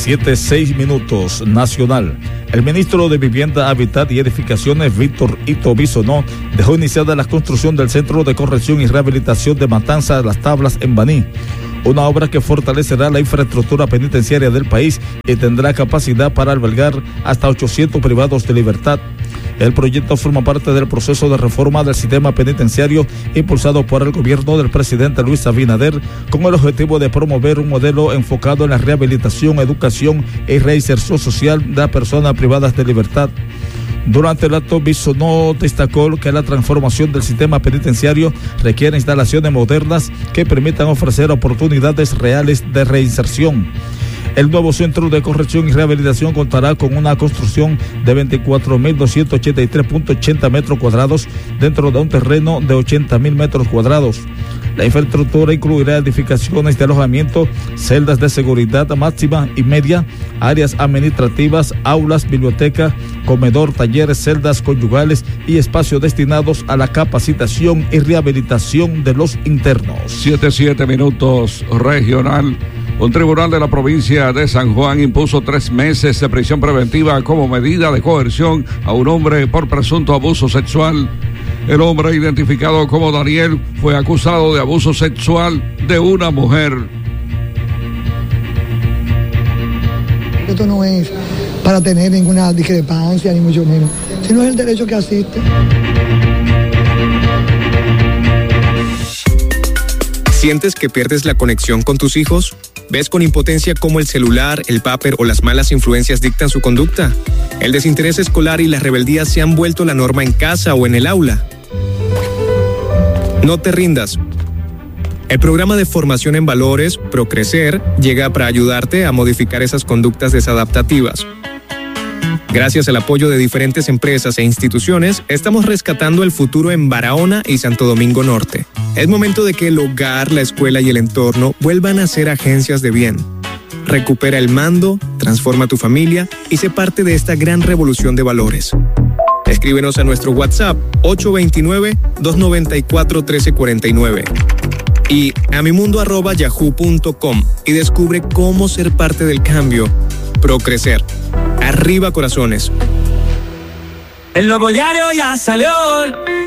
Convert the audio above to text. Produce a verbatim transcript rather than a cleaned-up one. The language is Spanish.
siete, seis minutos, nacional. El ministro de Vivienda, Hábitat y Edificaciones, Víctor Ito Bisonó, dejó iniciada la construcción del Centro de Corrección y Rehabilitación de Matanza Las Tablas en Baní, una obra que fortalecerá la infraestructura penitenciaria del país y tendrá capacidad para albergar hasta ochocientos privados de libertad. El proyecto forma parte del proceso de reforma del sistema penitenciario impulsado por el gobierno del presidente Luis Abinader, con el objetivo de promover un modelo enfocado en la rehabilitación, educación y reinserción social de las personas privadas de libertad. Durante el acto, Bisonó destacó que la transformación del sistema penitenciario requiere instalaciones modernas que permitan ofrecer oportunidades reales de reinserción. El nuevo Centro de Corrección y Rehabilitación contará con una construcción de veinticuatro mil doscientos ochenta y tres punto ochenta metros cuadrados dentro de un terreno de ochenta mil metros cuadrados. La infraestructura incluirá edificaciones de alojamiento, celdas de seguridad máxima y media, áreas administrativas, aulas, biblioteca, comedor, talleres, celdas conyugales y espacios destinados a la capacitación y rehabilitación de los internos. Siete, siete minutos, regional. Un tribunal de la provincia de San Juan impuso tres meses de prisión preventiva como medida de coerción a un hombre por presunto abuso sexual. El hombre, identificado como Daniel, fue acusado de abuso sexual de una mujer. Esto no es para tener ninguna discrepancia, ni mucho menos, sino es el derecho que asiste. ¿Sientes que pierdes la conexión con tus hijos? ¿Ves con impotencia cómo el celular, el vapor o las malas influencias dictan su conducta? ¿El desinterés escolar y la rebeldía se han vuelto la norma en casa o en el aula? No te rindas. El programa de formación en valores, Procrecer, llega para ayudarte a modificar esas conductas desadaptativas. Gracias al apoyo de diferentes empresas e instituciones, estamos rescatando el futuro en Barahona y Santo Domingo Norte. Es momento de que el hogar, la escuela y el entorno vuelvan a ser agencias de bien. Recupera el mando, transforma tu familia y sé parte de esta gran revolución de valores. Escríbenos a nuestro WhatsApp ocho dos nueve, dos nueve cuatro, uno tres cuatro nueve y a mimundo arroba yahoo punto com y descubre cómo ser parte del cambio. Procrecer. Arriba corazones. El nuevo diario ya salió.